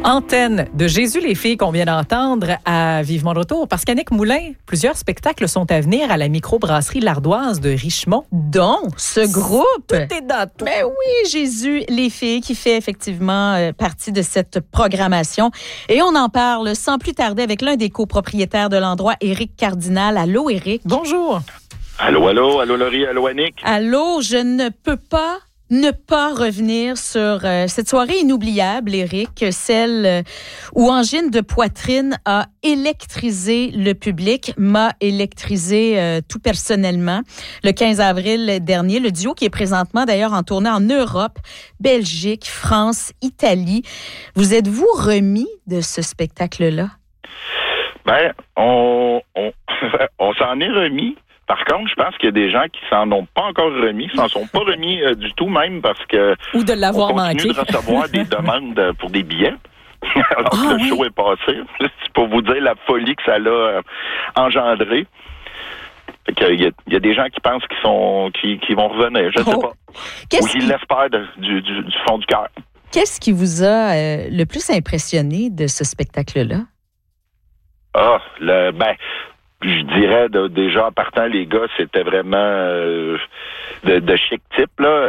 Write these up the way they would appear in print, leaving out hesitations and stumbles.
Antenne de Jésus les filles qu'on vient d'entendre à Vivement de retour. Parce qu'Annick Moulin, plusieurs spectacles sont à venir à la microbrasserie L'Ardoise de Richemont. Dont ce groupe. Tout est dans tout. Ben oui, Jésus les filles qui fait effectivement partie de cette programmation. Et on en parle sans plus tarder avec l'un des copropriétaires de l'endroit, Éric Cardinal. Allô, Éric. Bonjour. Allô, Laurie, allô, Annick. Allô, je ne peux pas ne pas revenir sur cette soirée inoubliable, Éric, celle où Angine de poitrine a électrisé le public, m'a électrisé tout personnellement. Le 15 avril dernier, le duo qui est présentement d'ailleurs en tournée en Europe, Belgique, France, Italie. Vous êtes-vous remis de ce spectacle-là? Ben, on s'en est remis. Par contre, je pense qu'il y a des gens qui s'en ont pas encore remis, s'en sont pas remis du tout même parce que ou de l'avoir on continue manqué. de recevoir des demandes pour des billets. Alors que le show est passé. C'est pour vous dire la folie que ça l'a engendré. Fait qu'il y a des gens qui pensent qu'ils vont revenir, je sais pas. Ou qu'ils l'espèrent du fond du cœur. Qu'est-ce qui vous a le plus impressionné de ce spectacle-là? Je dirais déjà en partant, les gars, c'était vraiment de chic type, là,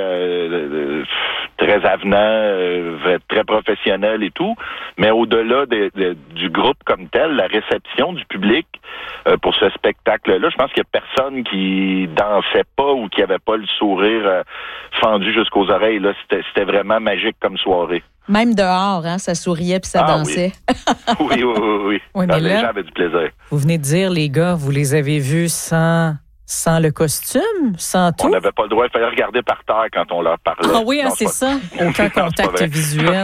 très avenant, très professionnel et tout. Mais au-delà du groupe comme tel, la réception du public pour ce spectacle-là, je pense qu'il y a personne qui dansait pas ou qui avait pas le sourire fendu jusqu'aux oreilles. Là, c'était vraiment magique comme soirée. Même dehors, hein, ça souriait puis ça dansait. Oui. Oui, mais les gens avaient du plaisir. Vous venez de dire, les gars, vous les avez vus sans le costume, sans tout? On n'avait pas le droit, il fallait regarder par terre quand on leur parlait. Ah oui, c'est ça. Aucun contact visuel.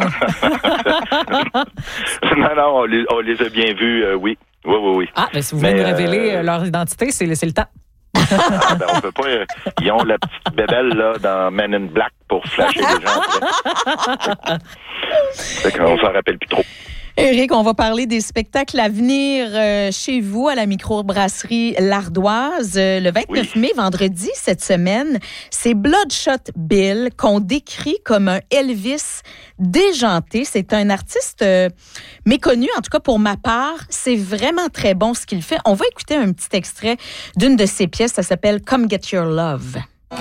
Non, on les a bien vus, oui. Oui. Ah, ben si vous voulez nous révéler leur identité, c'est le temps. On peut pas. Ils ont la petite bébelle là dans Men in Black pour flasher les gens. Fait qu'on s'en rappelle plus trop. Éric, on va parler des spectacles à venir chez vous à la microbrasserie L'Ardoise le 29 mai, vendredi, cette semaine. C'est Bloodshot Bill qu'on décrit comme un Elvis déjanté. C'est un artiste méconnu, en tout cas pour ma part. C'est vraiment très bon ce qu'il fait. On va écouter un petit extrait d'une de ses pièces. Ça s'appelle « Come Get Your Love ».